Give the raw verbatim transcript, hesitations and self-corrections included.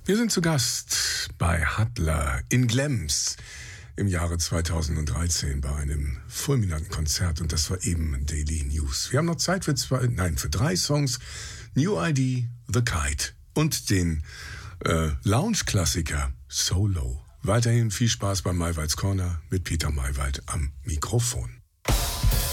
Wir sind zu Gast bei Hattler in Glems im Jahre zweitausenddreizehn bei einem fulminanten Konzert und das war eben Daily News. Wir haben noch Zeit für zwei, nein, für drei Songs. New I D, The Kite und den äh, Lounge-Klassiker Solo. Weiterhin viel Spaß bei Maywalds Corner mit Peter Maywald am Mikrofon.